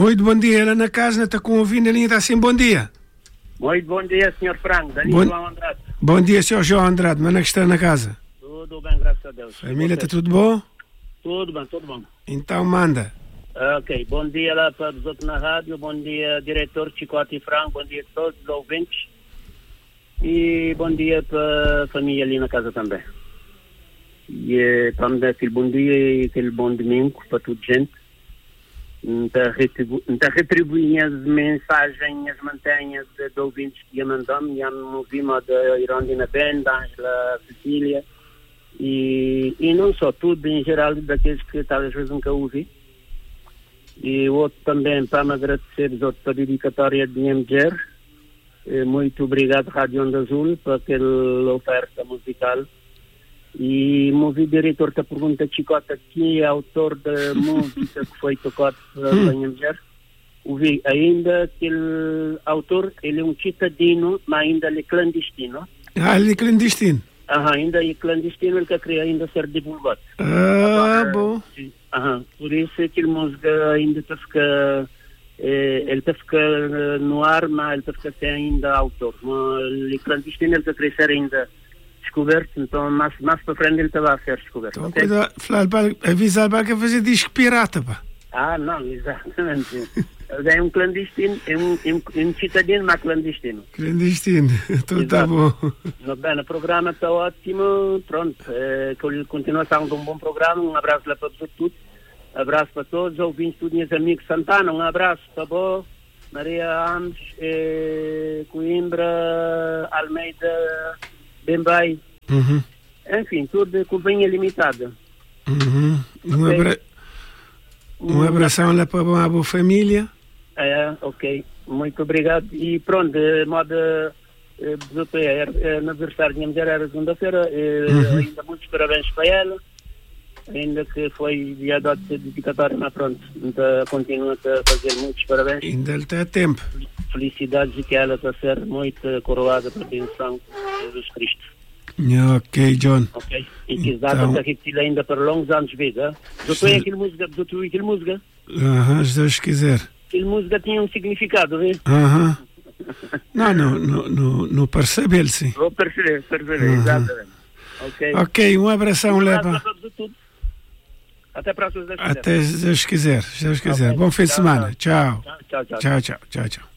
Muito bom dia, ela na casa está com ouvindo a linha, está assim, bom dia. Muito bom dia, Sr. Franco, Danilo João Andrade. Bom dia, Sr. João Andrade, mas é que está na casa? Tudo bem, graças a Deus. Família, está tudo bom? Tudo bem, tudo bom. Então manda. Ok, bom dia lá para os outros na rádio, bom dia diretor Chicote e Franco, bom dia a todos os ouvintes e bom dia para a família ali na casa também. E para me dar aquele bom dia e aquele bom domingo para toda a gente. Não retribuir as mensagens, as mantenhas de ouvintes que mandam, já me vimos da Irondina Ben, da Angela Cecília e não só, tudo em geral daqueles que talvez nunca ouvi. E outro também para me agradecer pela dedicatória de minha mulher. Muito obrigado Rádio Onda Azul por aquela oferta musical. E o diretor da pergunta Chicota, que é autor da música que foi tocada pela minha mulher. Ouvi ainda aquele autor, ele é um citadino, mas ainda ele é clandestino. Ah, ele é clandestino? Ainda é clandestino, ele queria ainda ser divulgado. Bom. Sim. Por isso aquele música ainda está a ficar, ele está a ficar no ar, mas ele está a ficar sem ainda autor. Mas ele é clandestino, ele está a crescer ainda descoberto, então mais para frente ele estava a ser descoberto. Então, okay? Avisar para que fazer disco pirata, pá. Não, exatamente. É um clandestino, é um cidadino, mas clandestino. Clandestino, então está bom. O programa está ótimo, pronto, continuação de um bom programa, um abraço lá para todos, abraço para todos, ouvintes, todos meus amigos Santana, um abraço, tá bom? Maria Ames, Coimbra, Almeida, Bembai, enfim, tudo com bem limitada. Okay. Um abração lá para a boa família. Ok, muito obrigado. E pronto, modo aniversário da minha mulher era segunda-feira, ainda muitos parabéns para ela, ainda que foi dia de dedicatória, mas pronto, ainda continua a fazer muitos parabéns. Ainda está a tempo. Felicidades e que ela está a ser muito coroada pela benção de Jesus Cristo. Ok, John. Ok. E que então... dá que ainda para longos anos de vida. Doutor, aquele música? Se Deus quiser. Aquele música tinha um significado, vê? Não percebe, sim. Vou perceber, exatamente. Ok, um abração, Leva. Até para Até se Deus quiser. Okay. Bom fim de semana. Tchau. Tchau.